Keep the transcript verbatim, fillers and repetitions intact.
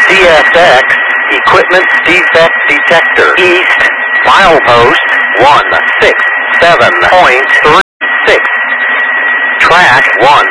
C S X, Equipment Defect Detector. East, milepost one six seven point three six. Track one